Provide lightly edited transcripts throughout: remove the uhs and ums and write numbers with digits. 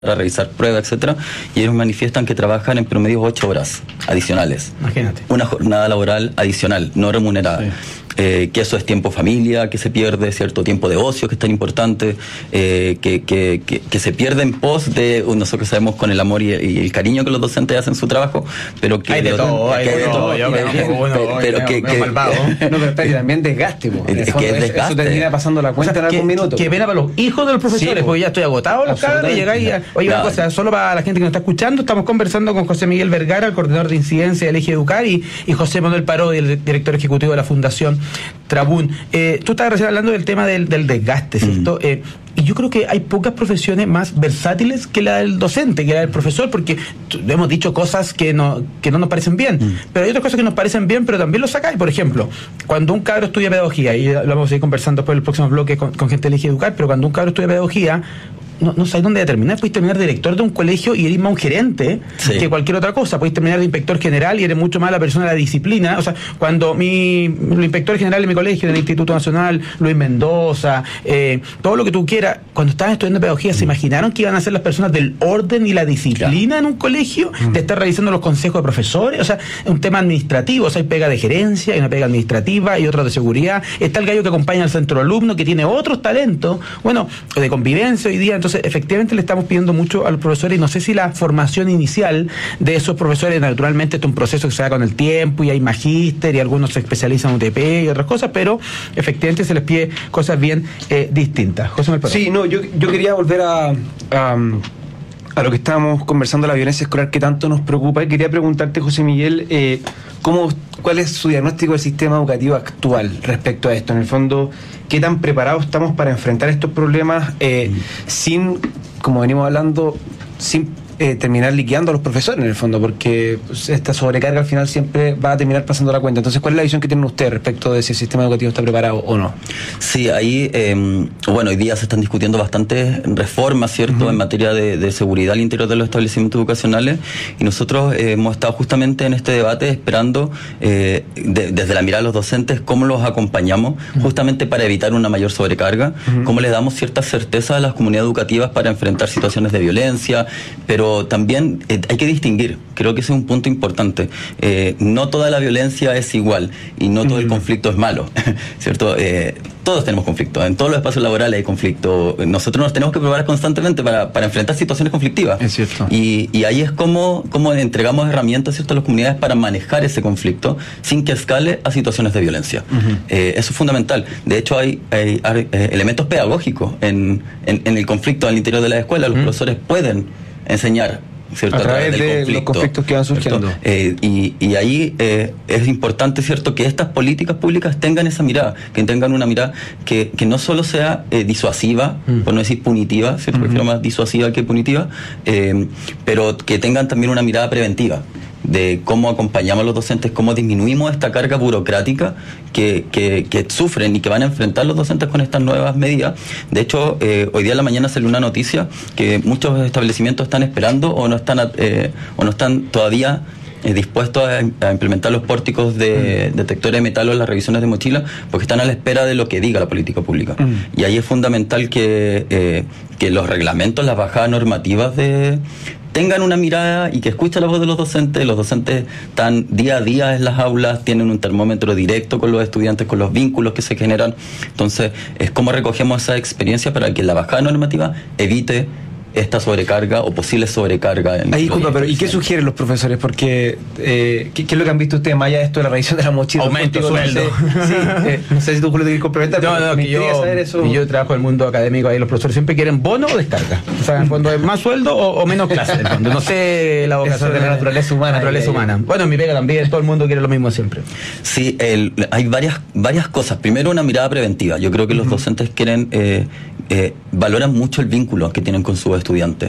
para revisar pruebas, etcétera, y ellos manifiestan que trabajan en promedio 8 horas adicionales. Imagínate. Una jornada laboral adicional, no remunerada. Sí. Que eso es tiempo familia, que se pierde, cierto tiempo de ocio, que es tan importante, que se pierde en pos de, nosotros sabemos con el amor y el cariño que los docentes hacen su trabajo, pero que... Hay de todo, pero que malvado. No, pero también desgaste, es que es desgaste. Eso te termina pasando la cuenta en algún minuto. Que pena para los hijos de los profesores, Sí, porque ya estoy agotado los cabros y llegáis a... Oye, una cosa, solo para la gente que nos está escuchando, estamos conversando con José Miguel Vergara, el coordinador de incidencia del Eje Educar, y José Manuel Parodi, el director ejecutivo de la Fundación Trabún. Tú estabas recién hablando del tema del desgaste, ¿cierto? Y yo creo que hay pocas profesiones más versátiles que la del docente, que la del profesor, porque hemos dicho cosas que no nos parecen bien, pero hay otras cosas que nos parecen bien, pero también lo sacáis. Por ejemplo, cuando un cabro estudia pedagogía, y lo vamos a ir conversando después del próximo bloque con gente del Eje Educar, pero cuando un cabro estudia pedagogía, no sabes dónde terminar. Puedes terminar de director de un colegio y eres más un gerente que cualquier otra cosa. Puedes terminar de inspector general y eres mucho más la persona de la disciplina. O sea, cuando el inspector general de mi colegio, del Instituto Nacional, Luis Mendoza, todo lo que tú quieras, cuando estaban estudiando pedagogía, ¿se imaginaron que iban a ser las personas del orden y la disciplina en un colegio? De estar revisando los consejos de profesores. O sea, es un tema administrativo. O sea, hay pega de gerencia, hay una pega administrativa, y otra de seguridad. Está el gallo que acompaña al centro alumno, que tiene otros talentos, bueno, de convivencia hoy día. Entonces, efectivamente le estamos pidiendo mucho a los profesores, y no sé si la formación inicial de esos profesores, naturalmente esto es un proceso que se da con el tiempo, y hay magíster, y algunos se especializan en UTP y otras cosas, pero efectivamente se les pide cosas bien distintas. José Manuel Parodi. Sí, no, yo quería volver a lo que estábamos conversando, la violencia escolar que tanto nos preocupa, y quería preguntarte, José Miguel, ¿cuál es su diagnóstico del sistema educativo actual respecto a esto? En el fondo, ¿qué tan preparados estamos para enfrentar estos problemas sin, como venimos hablando, sin terminar liquidando a los profesores en el fondo? Porque esta sobrecarga al final siempre va a terminar pasando la cuenta. Entonces, ¿cuál es la visión que tienen ustedes respecto de si el sistema educativo está preparado o no? Sí, ahí, hoy día se están discutiendo bastantes reformas, ¿cierto?, en materia de seguridad al interior de los establecimientos educacionales, y nosotros hemos estado justamente en este debate esperando, desde la mirada de los docentes, cómo los acompañamos, justamente para evitar una mayor sobrecarga, cómo les damos cierta certeza a las comunidades educativas para enfrentar situaciones de violencia, pero también hay que distinguir, creo que ese es un punto importante. No toda la violencia es igual, y no todo el conflicto es malo, ¿cierto? Todos tenemos conflictos, en todos los espacios laborales hay conflicto. Nosotros nos tenemos que preparar constantemente para enfrentar situaciones conflictivas. Es cierto. Y ahí es como entregamos herramientas, ¿cierto?, a las comunidades para manejar ese conflicto sin que escale a situaciones de violencia. Eso es fundamental. De hecho, hay elementos pedagógicos en el conflicto al interior de la escuela. Los profesores pueden enseñar, ¿cierto?, a través de los conflictos que van surgiendo. Y ahí es importante, ¿cierto?, que estas políticas públicas tengan esa mirada, que tengan una mirada que no solo sea disuasiva, por no decir punitiva, ¿cierto?, prefiero más disuasiva que punitiva, pero que tengan también una mirada preventiva de cómo acompañamos a los docentes, cómo disminuimos esta carga burocrática que sufren y que van a enfrentar los docentes con estas nuevas medidas. De hecho, hoy día en la mañana salió una noticia que muchos establecimientos están esperando o no están todavía dispuestos a implementar los pórticos de detectores de metal o las revisiones de mochila, porque están a la espera de lo que diga la política pública. Y ahí es fundamental que los reglamentos, las bajadas normativas tengan una mirada y que escuchen la voz de los docentes. Los docentes están día a día en las aulas, tienen un termómetro directo con los estudiantes, con los vínculos que se generan. Entonces, es como recogemos esa experiencia para que la bajada normativa evite esta sobrecarga o posible sobrecarga. Ahí, disculpa, pero ¿y qué sugieren los profesores? Porque, ¿qué es lo que han visto ustedes más allá de esto de la revisión de la mochila? Aumento sueldo. No sé si tú, Julio, te quieres complementar. No, que yo trabajo en el mundo académico, ahí los profesores siempre quieren bono o descarga. O sea, en el fondo es más sueldo o menos clase. En el fondo. No sé la vocación de la naturaleza humana. Bueno, en mi pega también, todo el mundo quiere lo mismo siempre. Sí, hay varias cosas. Primero, una mirada preventiva. Yo creo que los docentes quieren... valoran mucho el vínculo que tienen con sus estudiantes,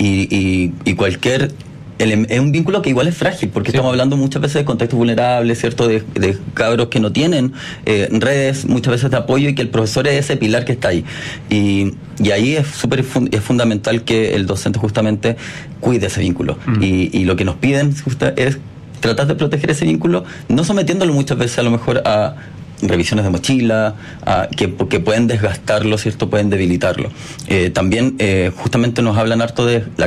y cualquier es un vínculo que igual es frágil, porque estamos hablando muchas veces de contextos vulnerables, ¿cierto?, de cabros que no tienen redes muchas veces de apoyo, y que el profesor es ese pilar que está ahí, y ahí es fundamental que el docente justamente cuide ese vínculo, y lo que nos piden es tratar de proteger ese vínculo, no sometiéndolo muchas veces a lo mejor a revisiones de mochila, que pueden desgastarlo, ¿cierto? Pueden debilitarlo. También justamente nos hablan harto de la